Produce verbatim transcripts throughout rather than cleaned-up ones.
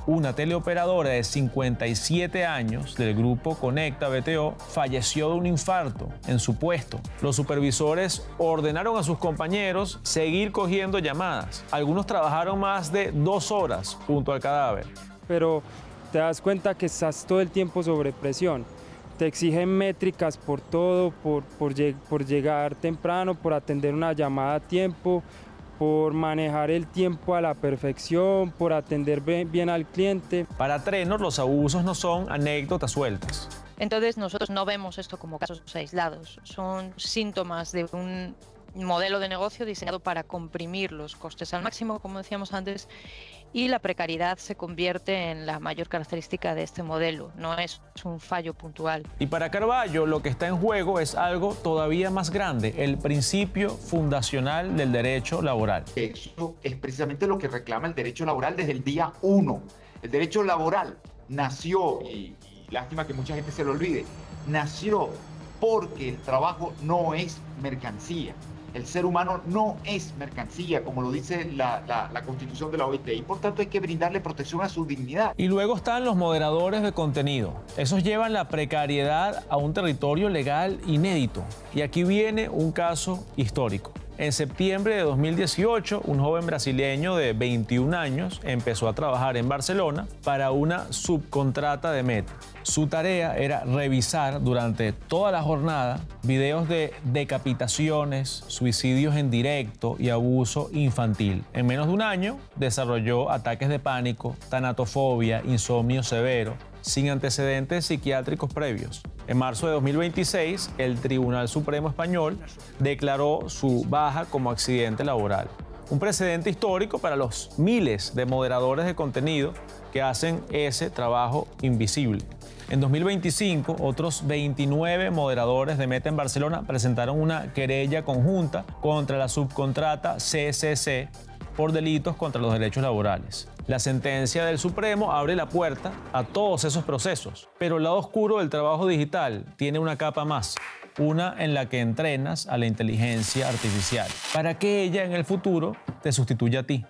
una teleoperadora de cincuenta y siete años del grupo Conecta B T O falleció de un infarto en su puesto. Los supervisores ordenaron a sus compañeros seguir cogiendo llamadas. Algunos trabajaron más de dos horas junto al cadáver. Pero te das cuenta que estás todo el tiempo sobre presión. Te exigen métricas por todo, por, por, por llegar temprano, por atender una llamada a tiempo, por manejar el tiempo a la perfección, por atender bien al cliente. Para Trenor, los abusos no son anécdotas sueltas. Entonces nosotros no vemos esto como casos aislados, son síntomas de un modelo de negocio diseñado para comprimir los costes al máximo, como decíamos antes, y la precariedad se convierte en la mayor característica de este modelo, no es un fallo puntual. Y para Carballo lo que está en juego es algo todavía más grande, el principio fundacional del derecho laboral. Eso es precisamente lo que reclama el derecho laboral desde el día uno. El derecho laboral nació, y, y lástima que mucha gente se lo olvide, nació porque el trabajo no es mercancía. El ser humano no es mercancía, como lo dice la, la, la Constitución de la O I T, y por tanto hay que brindarle protección a su dignidad. Y luego están los moderadores de contenido. Esos llevan la precariedad a un territorio legal inédito. Y aquí viene un caso histórico. En septiembre de dos mil dieciocho, un joven brasileño de veintiún años empezó a trabajar en Barcelona para una subcontrata de Meta. Su tarea era revisar durante toda la jornada videos de decapitaciones, suicidios en directo y abuso infantil. En menos de un año desarrolló ataques de pánico, tanatofobia, insomnio severo, sin antecedentes psiquiátricos previos. En marzo de dos mil veintiséis, el Tribunal Supremo Español declaró su baja como accidente laboral. Un precedente histórico para los miles de moderadores de contenido que hacen ese trabajo invisible. En dos mil veinticinco, otros veintinueve moderadores de Meta en Barcelona presentaron una querella conjunta contra la subcontrata C C C por delitos contra los derechos laborales. La sentencia del Supremo abre la puerta a todos esos procesos, pero el lado oscuro del trabajo digital tiene una capa más, una en la que entrenas a la inteligencia artificial, para que ella en el futuro te sustituya a ti.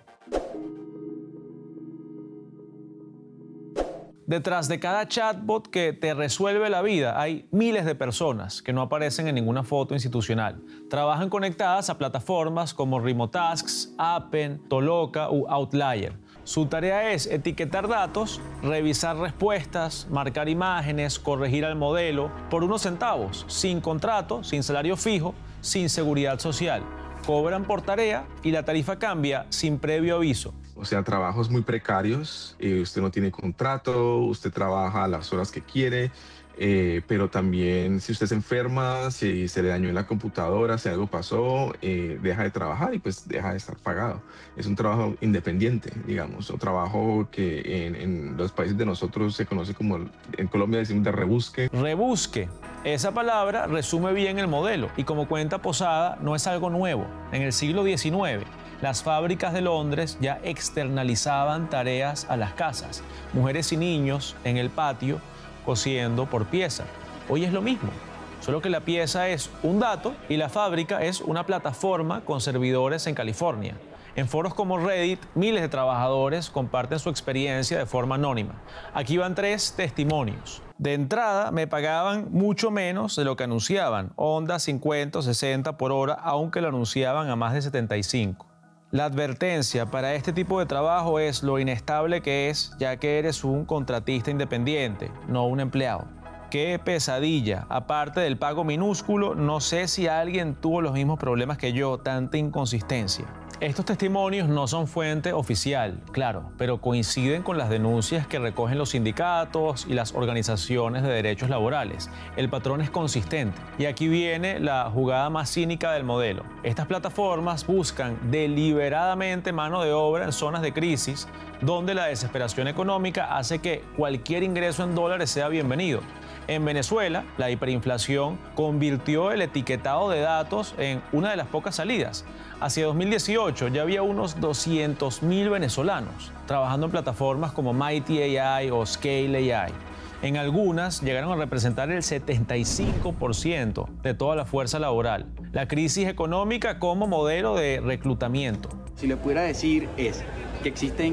Detrás de cada chatbot que te resuelve la vida hay miles de personas que no aparecen en ninguna foto institucional. Trabajan conectadas a plataformas como Remotasks, Appen, Toloka u Outlier. Su tarea es etiquetar datos, revisar respuestas, marcar imágenes, corregir al modelo por unos centavos, sin contrato, sin salario fijo, sin seguridad social. Cobran por tarea y la tarifa cambia sin previo aviso. O sea, trabajos muy precarios, eh, usted no tiene contrato, usted trabaja a las horas que quiere, eh, pero también si usted se enferma, si se le dañó en la computadora, si algo pasó, eh, deja de trabajar y pues deja de estar pagado. Es un trabajo independiente, digamos, un trabajo que en, en los países de nosotros se conoce como, en Colombia decimos de rebusque. Rebusque. Esa palabra resume bien el modelo y como cuenta Posada, no es algo nuevo. En el siglo diecinueve, las fábricas de Londres ya externalizaban tareas a las casas. Mujeres y niños en el patio cosiendo por pieza. Hoy es lo mismo, solo que la pieza es un dato y la fábrica es una plataforma con servidores en California. En foros como Reddit, miles de trabajadores comparten su experiencia de forma anónima. Aquí van tres testimonios. De entrada, me pagaban mucho menos de lo que anunciaban, onda cincuenta o sesenta por hora, aunque lo anunciaban a más de setenta y cinco. La advertencia para este tipo de trabajo es lo inestable que es, ya que eres un contratista independiente, no un empleado. ¡Qué pesadilla! Aparte del pago minúsculo, no sé si alguien tuvo los mismos problemas que yo, tanta inconsistencia. Estos testimonios no son fuente oficial, claro, pero coinciden con las denuncias que recogen los sindicatos y las organizaciones de derechos laborales. El patrón es consistente. Y aquí viene la jugada más cínica del modelo. Estas plataformas buscan deliberadamente mano de obra en zonas de crisis, donde la desesperación económica hace que cualquier ingreso en dólares sea bienvenido. En Venezuela, la hiperinflación convirtió el etiquetado de datos en una de las pocas salidas. Hacia dos mil dieciocho ya había unos doscientos mil venezolanos trabajando en plataformas como Mighty A I o Scale A I. En algunas llegaron a representar el setenta y cinco por ciento de toda la fuerza laboral. La crisis económica como modelo de reclutamiento. Si le pudiera decir es que existen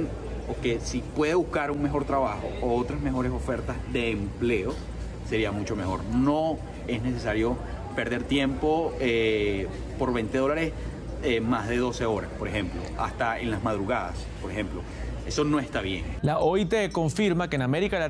o que si puede buscar un mejor trabajo o otras mejores ofertas de empleo, sería mucho mejor. No es necesario perder tiempo eh, por veinte dólares eh, más de doce horas, por ejemplo, hasta en las madrugadas, por ejemplo. Eso no está bien. La O I T confirma que en América Latina